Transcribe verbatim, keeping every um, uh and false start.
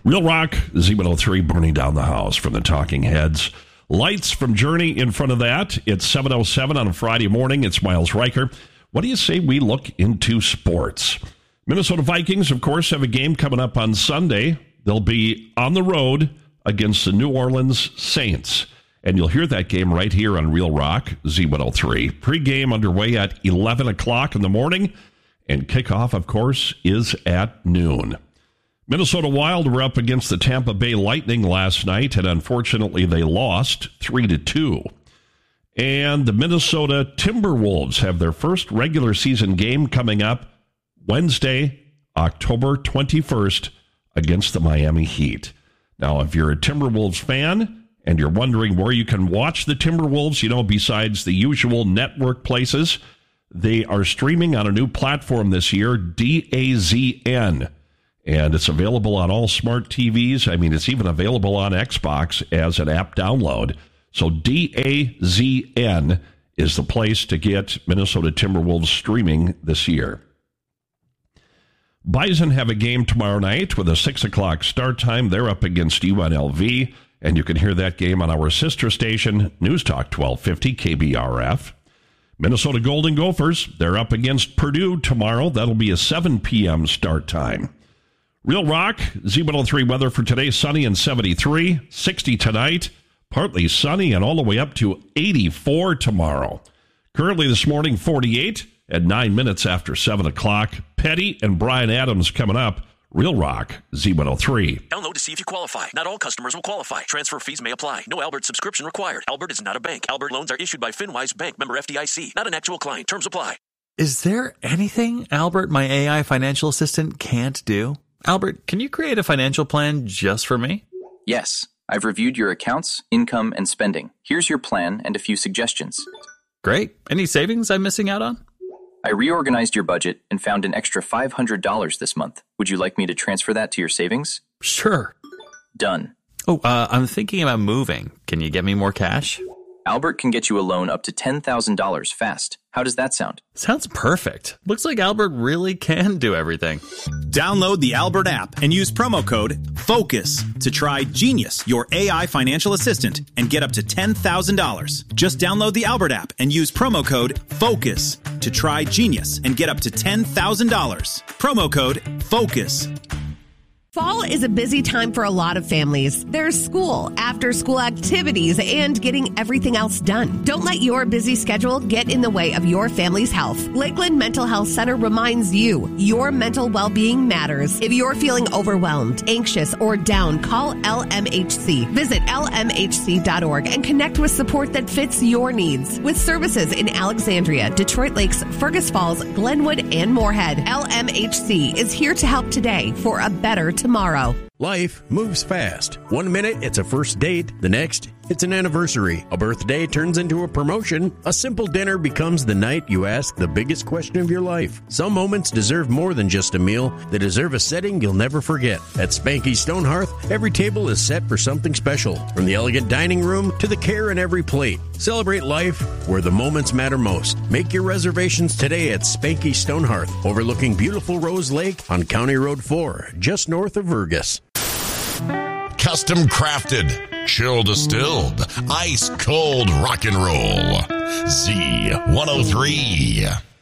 Real Rock, Z one oh three, Burning Down the House from the Talking Heads. Lights from Journey in front of that. It's seven oh seven on a Friday morning. It's Miles Riker. What do you say we look into sports? Minnesota Vikings, of course, have a game coming up on Sunday. They'll be on the road against the New Orleans Saints. And you'll hear that game right here on Real Rock, Z one oh three. Pre-game underway at eleven o'clock in the morning. And kickoff, of course, is at noon. Minnesota Wild were up against the Tampa Bay Lightning last night, and unfortunately they lost three to two. And the Minnesota Timberwolves have their first regular season game coming up Wednesday, October twenty-first, against the Miami Heat. Now, if you're a Timberwolves fan and you're wondering where you can watch the Timberwolves, you know, besides the usual network places, they are streaming on a new platform this year, D A Z N. And it's available on all smart T Vs. I mean, it's even available on Xbox as an app download. So D A Z N is the place to get Minnesota Timberwolves streaming this year. Bison have a game tomorrow night with a six o'clock start time. They're up against U N L V, and you can hear that game on our sister station, News Talk twelve fifty K B R F. Minnesota Golden Gophers, they're up against Purdue tomorrow. That'll be a seven p.m. start time. Real Rock, Z one oh three weather for today, sunny and seventy-three, sixty tonight, partly sunny and all the way up to eighty-four tomorrow. Currently this morning, forty-eight at nine minutes after seven o'clock. Petty and Brian Adams coming up. Real Rock, Z one oh three. Download to see if you qualify. Not all customers will qualify. Transfer fees may apply. No Albert subscription required. Albert is not a bank. Albert loans are issued by FinWise Bank, member F D I C. Not an actual client. Terms apply. Is there anything Albert, my A I financial assistant, can't do? Albert, can you create a financial plan just for me? Yes. I've reviewed your accounts, income, and spending. Here's your plan and a few suggestions. Great. Any savings I'm missing out on? I reorganized your budget and found an extra five hundred dollars this month. Would you like me to transfer that to your savings? Sure. Done. Oh, uh, I'm thinking about moving. Can you get me more cash? Albert can get you a loan up to ten thousand dollars fast. How does that sound? Sounds perfect. Looks like Albert really can do everything. Download the Albert app and use promo code FOCUS to try Genius, your A I financial assistant, and get up to ten thousand dollars. Just download the Albert app and use promo code FOCUS to try Genius and get up to ten thousand dollars. Promo code FOCUS. Fall is a busy time for a lot of families. There's school, after-school activities, and getting everything else done. Don't let your busy schedule get in the way of your family's health. Lakeland Mental Health Center reminds you, your mental well-being matters. If you're feeling overwhelmed, anxious, or down, call L M H C. Visit L M H C dot org and connect with support that fits your needs. With services in Alexandria, Detroit Lakes, Fergus Falls, Glenwood, and Moorhead, L M H C is here to help today for a better tomorrow. Life moves fast. One minute, it's a first date. The next, it's an anniversary. A birthday turns into a promotion. A simple dinner becomes the night you ask the biggest question of your life. Some moments deserve more than just a meal. They deserve a setting you'll never forget. At Spanky Stone Hearth, every table is set for something special. From the elegant dining room to the care in every plate. Celebrate life where the moments matter most. Make your reservations today at Spanky Stone Hearth, overlooking beautiful Rose Lake on County Road four, just north of Vergas. Custom crafted, chill distilled, ice cold rock and roll. Z one oh three.